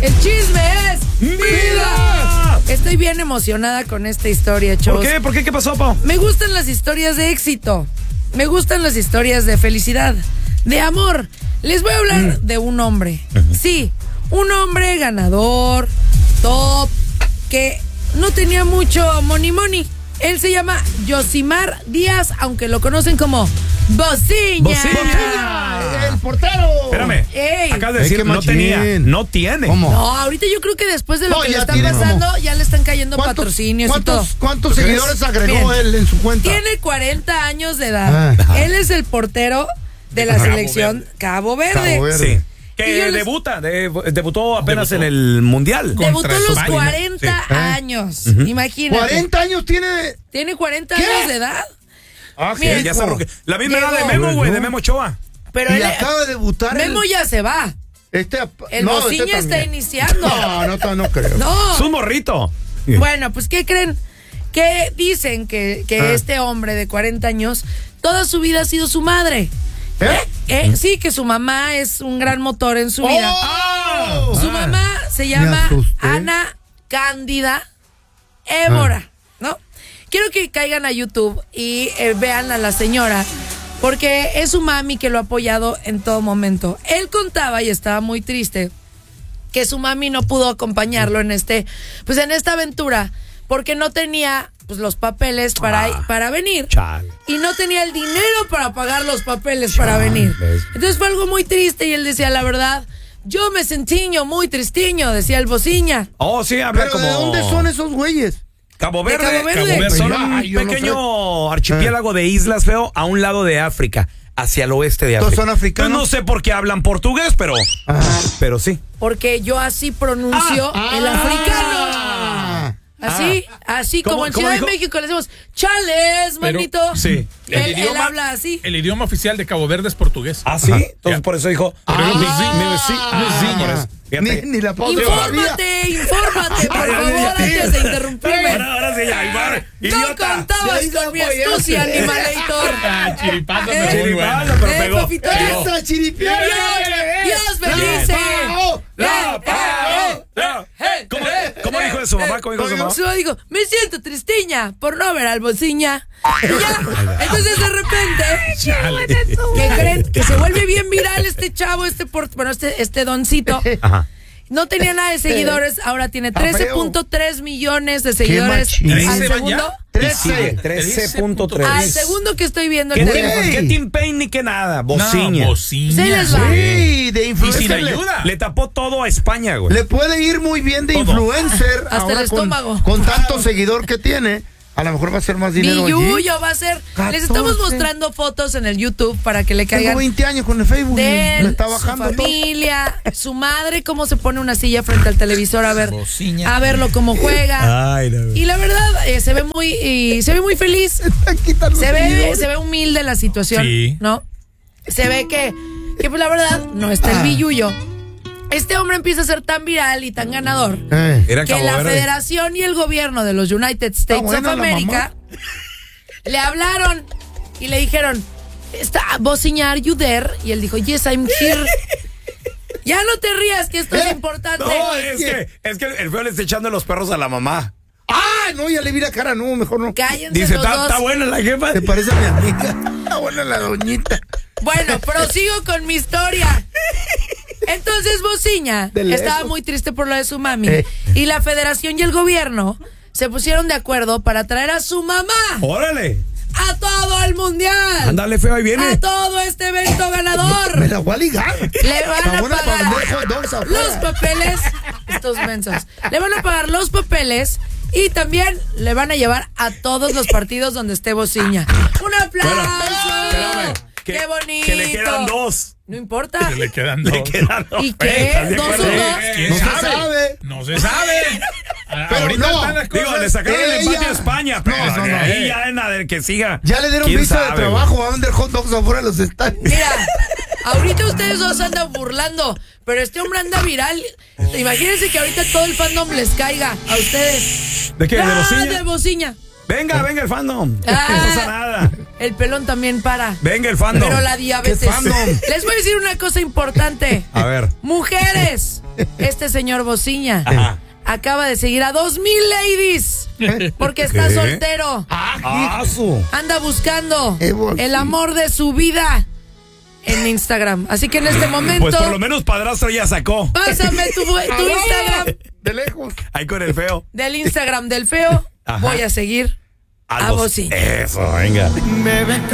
El chisme es ¡Vida! Estoy bien emocionada con esta historia, chavos. ¿Por qué? ¿Por qué? ¿Qué pasó, Pau? Me gustan las historias de éxito. Me gustan las historias de felicidad, de amor. Les voy a hablar de un hombre. Sí, un hombre ganador, top, que no tenía mucho money. Él se llama Yosimar Díaz, aunque lo conocen como Bociña. ¡El portero! Espérame. Ey. Acabas de decir no tenía. No tiene. ¿Cómo? No, ahorita yo creo que después de lo No, que le ya está tiene pasando, como- ya le están cayendo patrocinios y todo. ¿Cuántos seguidores agregó Bien. él en su cuenta? Tiene 40 años de edad. Él es el portero de la selección Cabo Verde. Cabo Verde. Sí. Y Que yo les- debutó apenas en el Mundial. Debutó a los España. 40 años. Imagínate. 40 años tiene. Tiene 40 ¿Qué? años de edad. Ah, Mira, Ya está roque. La misma edad de Llegó. Memo, güey, de Memo Ochoa. Pero Y él, acaba de debutar. Memo ya se va. El Bociña está también. iniciando. No creo. No. Es un morrito. Bueno, pues ¿qué creen? Que dicen que este hombre de 40 años, toda su vida ha sido su madre. Sí, que su mamá es un gran motor en su vida. Su mamá se llama asusté. Ana Cándida Évora, ¿no? Quiero que caigan a YouTube y vean a la señora, porque es su mami que lo ha apoyado en todo momento. Él contaba, y estaba muy triste, que su mami no pudo acompañarlo en esta aventura, porque no tenía pues los papeles para venir. Chale. Y no tenía el dinero para pagar los papeles para venir. Entonces fue algo muy triste y él decía, la verdad, yo me sentiño muy tristiño, decía el Bociña. Oh, sí, habla ¿Pero como. de dónde son esos güeyes? Cabo Verde. Cabo Verde. Son Ay, un yo no pequeño archipiélago de islas, feo, a un lado de África, hacia el oeste de África. ¿Todos son africanos? Pues no sé por qué hablan portugués, pero sí. Porque yo así pronuncio el africano. Así como en ¿Cómo Ciudad de dijo? México le decimos, chales, Pero- manito. Sí. Él habla así. El idioma oficial de Cabo Verde es portugués. ¿Ah, sí? Entonces Ya. por eso dijo. Por eso. Fíjate. Ni la pausa. Infórmate, por favor, antes de interrumpirme. Ahora sí, ahí va. No Idiota. contabas con mi astucia, animalator. Chiripazo Eh, muy bueno. Chiripazo, pero pegó. papito. ¡Esa chiripiana! Dios bendice. ¿Cómo dijo de su mamá? ¿Cómo dijo de su mamá? Su mamá dijo, me siento tristiña por no ver al Bociña. Y ya, entonces de repente, ¿qué creen? Que se vuelve bien viral este chavo, este doncito. Ajá. No tenía nada de seguidores, ahora tiene Está feo. 13.3 millones de seguidores. machín. Al ¿13 van segundo, ya? Sigue, 13.3. al segundo que estoy viendo ¿Qué el teléfono. Tim, qué Tim Payne ni qué nada? Bociña. No, Bociña. Se les va. Sí, de Y sin influencer. ayuda. Le tapó todo a España, güey. Le puede ir muy bien de influencer. Hasta ahora el estómago. Con tanto seguidor que tiene, a lo mejor va a ser más dinero allí. Billuyo va a ser. Les estamos 14. mostrando fotos en el YouTube para que le Tengo caigan 20 años con el Facebook. de Me él, está su bajando todo. familia, su madre, cómo se pone una silla frente al televisor a Bociña. verlo cómo juega. Ay, Y la verdad, se ve muy feliz. Están quitando seguidores. Se ve humilde la situación, Sí. ¿no? Se ve que pues la verdad no está el billuyo. Este hombre empieza a ser tan viral y tan ganador Era que Cabo la Verde. federación y el gobierno de los United States buena of la America le hablaron y le dijeron, Bociña, are you there? Y él dijo, yes, I'm here. Ya no te rías, que esto es importante. No, es que el feo le está echando los perros a la mamá. ¡Ah! No, ya le vi la cara. No, mejor no. Cállense Dice, los dos. está buena la jefa. Te parece a mi amiga. Está buena la doñita. Bueno, prosigo con mi historia. Entonces Bociña De lejos. estaba muy triste por lo de su mami. Y la federación y el gobierno se pusieron de acuerdo para traer a su mamá Órale. a todo el mundial. Ándale, feo, ahí viene. A todo este evento Me ganador. la voy a ligar. Le van Está a buena para vender pagar hot dogs afuera. los papeles. Estos mensos. Le van a pagar los papeles. Y también le van a llevar a todos los partidos donde esté Bociña. ¡Un aplauso! Espérame, ¡Qué bonito! Que le quedan dos. No importa. Le quedan dos. Le quedan dos. ¿Y qué? ¿Estás de ¿Dos acuerdo? o dos? ¿Quién No se sabe? sabe. No se sabe. Pero Ahorita no. están las cosas. Digo, le sacaron el empate Ella- a España, pero No. ahí ya en la del que siga. Ya le dieron ¿Quién visa de sabe, trabajo. Va a vender hot dogs afuera de los estadios. Mira, ahorita ustedes dos andan burlando, pero este hombre anda viral. Imagínense que ahorita todo el fandom les caiga a ustedes. ¿De qué? ¿De Bociña? De Bociña. Venga el fandom. No Ah. pasa nada. El pelón también para. Venga el fandom. Pero la diabetes. ¿Qué fandom? Les voy a decir una cosa importante. A ver. Mujeres, este señor Bociña Ajá. acaba de seguir a 2,000 ladies porque está ¿Qué? soltero. Anda buscando Bociña. el amor de su vida en Instagram. Así que en este momento, Pues por lo menos padrastro ya sacó. pásame tu Instagram. De lejos. Ahí con el feo. Del Instagram del feo, Ajá. voy a seguir a Bociña. Eso, venga. Me ves